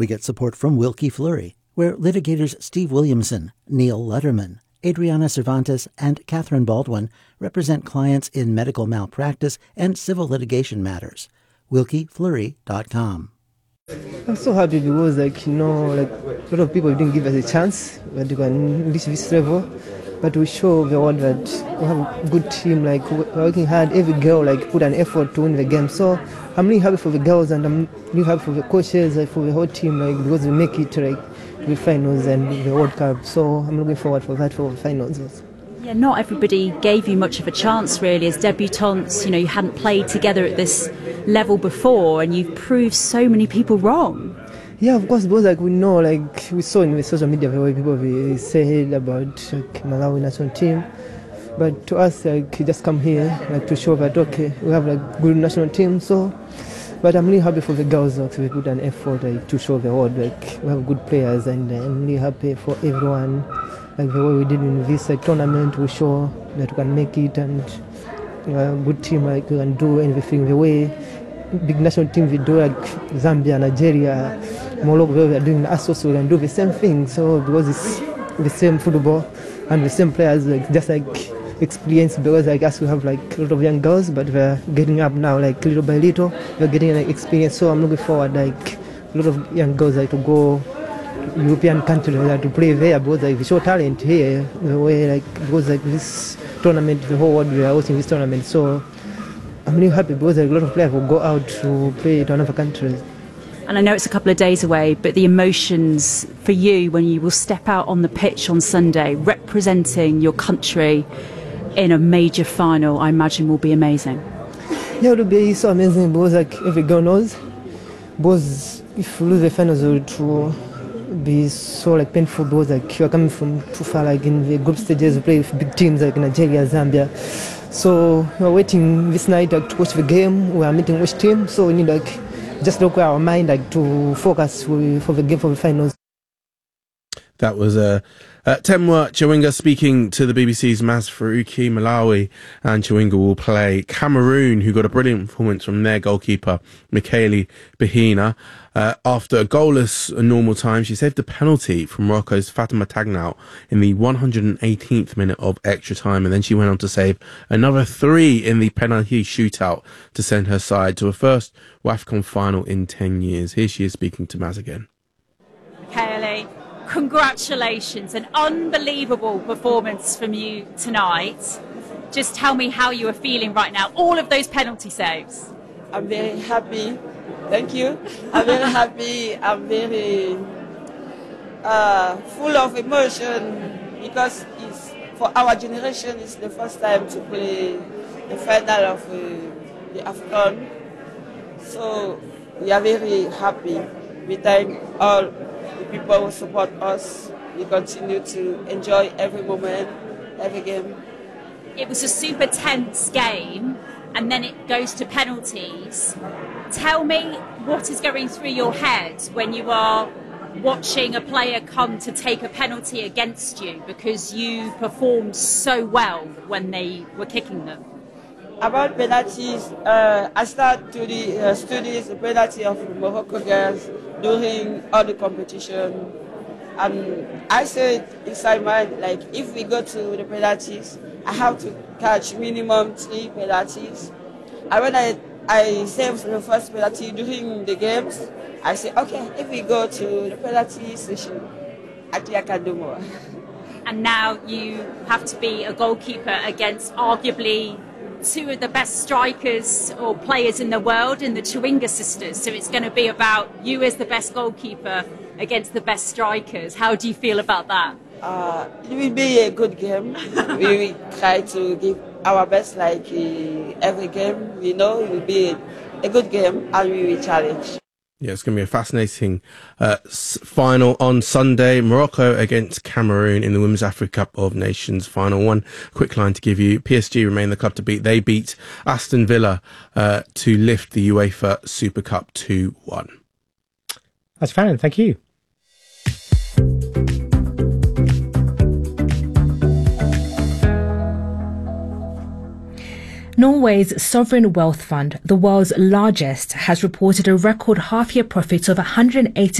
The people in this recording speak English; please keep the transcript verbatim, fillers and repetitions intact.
We get support from Wilkie Fleury, where litigators Steve Williamson, Neil Letterman, Adriana Cervantes, and Catherine Baldwin represent clients in medical malpractice and civil litigation matters. wilkie fleury dot com. I'm so happy because, like, you know, like, a lot of people didn't give us a chance that we can reach this level, but we show the world that we have a good team, like, we're working hard. Every girl, like, put an effort to win the game. So I'm really happy for the girls, and I'm really happy for the coaches, like, for the whole team, like, because we make it, like, to the finals and the World Cup. So I'm looking forward for that, for the finals also. Yeah, not everybody gave you much of a chance, really, as debutantes. You know, you hadn't played together at this level before, and you've proved so many people wrong. Yeah, of course, because, like, we know, like, we saw in the social media the way people we said about, like, Malawi national team. But to us, like, we just come here, like, to show that, okay, we have, like, good national team. So, but I'm really happy for the girls, like, we put an effort, like, to show the world, like, we have good players, and I'm really happy for everyone. Like, the way we did in this, like, tournament, we show that we can make it, and a good team, like, we can do everything the way big national teams we do, like Zambia, Nigeria, Morocco, we are doing us also, we can do the same thing. So because it's the same football and the same players, like, just like experience, because like us we have like a lot of young girls, but we're getting up now, like little by little we're getting like experience. So I'm looking forward, like a lot of young girls, like, to go European countries, like, to play there, because like we show talent here, the way, like, because like this tournament, the whole world we are hosting this tournament. So I'm really happy because like, a lot of players will go out to play to another country. And I know it's a couple of days away, but the emotions for you when you will step out on the pitch on Sunday representing your country in a major final, I imagine will be amazing. Yeah, it will be so amazing because like every girl knows, because if you lose the finals it will be so like painful, because like you are coming from too far, like in the group stages you play with big teams like Nigeria, Zambia. So we're waiting this night, like, to watch the game. We are meeting which team, so we need like just look at our mind, like, to focus for the game for the finals. That was uh, uh, Temwa Chawinga speaking to the B B C's Maz Faruqi. Malawi and Chawinga will play Cameroon, who got a brilliant performance from their goalkeeper, Michaeli Bahina. Uh, after a goalless normal time, she saved a penalty from Morocco's Fatima Tagnout in the one hundred eighteenth minute of extra time, and then she went on to save another three in the penalty shootout to send her side to a first WAFCON final in ten years. Here she is speaking to Maz again. Michaeli, congratulations, an unbelievable performance from you tonight. Just tell me how you are feeling right now, all of those penalty saves. I'm very happy, thank you. I'm very happy, I'm very uh, full of emotion, because it's, for our generation it's the first time to play the final of uh, the AFCON. So we are very happy. We thank all the people who support us. We continue to enjoy every moment, every game. It was a super tense game, and then it goes to penalties. Tell me what is going through your head when you are watching a player come to take a penalty against you, because you performed so well when they were kicking them. About penalties, uh, I started to the uh, studies the penalty of Morocco girls during all the competition, and I said inside my mind, like, if we go to the penalties, I have to catch minimum three penalties. And when I I saved the first penalty during the games, I said, okay, if we go to the penalty session, I think I can do more. And now you have to be a goalkeeper against arguably two of the best strikers or players in the world in the Chawinga sisters. So it's going to be about you as the best goalkeeper against the best strikers. How do you feel about that? Uh, it will be a good game. We will try to give our best, like uh, every game. We know it will be a good game, and we will challenge. Yeah, it's going to be a fascinating uh, final on Sunday. Morocco against Cameroon in the Women's Africa Cup of Nations final. One quick line to give you. P S G remain the club to beat. They beat Aston Villa uh, to lift the UEFA Super Cup two one. That's fine. Thank you. Norway's sovereign wealth fund, the world's largest, has reported a record half-year profit of one hundred eighty